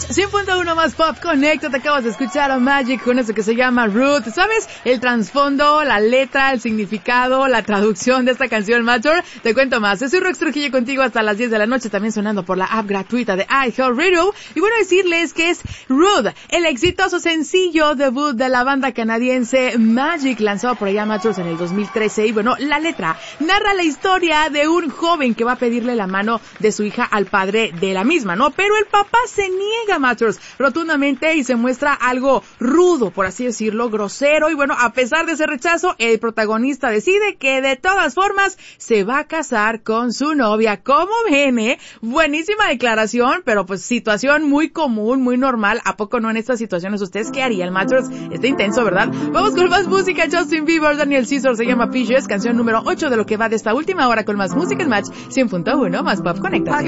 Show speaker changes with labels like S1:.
S1: 100.1 más pop, conecta, te acabas de escuchar a Magic con eso que se llama Ruth. ¿Sabes el trasfondo, la letra, el significado, la traducción de esta canción, Matter? Te cuento más. Soy Rox Trujillo contigo hasta las 10 de la noche, también sonando por la app gratuita de iHeartRadio. Y bueno, decirles que es Ruth, el exitoso sencillo debut de la banda canadiense Magic, lanzado por allá, Matters, en el 2013. Y bueno, la letra narra la historia de un joven que va a pedirle la mano de su hija al padre de la misma, ¿no? Pero el papá se niega, Matters, rotundamente, y se muestra algo rudo, por así decirlo, grosero. Y bueno, a pesar de ese rechazo, el protagonista decide que de todas formas se va a casar con su novia. ¿Cómo ven, Buenísima declaración, pero pues situación muy común, muy normal. ¿A poco no en estas situaciones ustedes qué harían, Matters? Está intenso, ¿verdad? Vamos con más música. Justin Bieber, Daniel Caesar, se llama Peaches, canción número 8 de lo que va de esta última hora con más música en Match 100.1 más pop, conecta.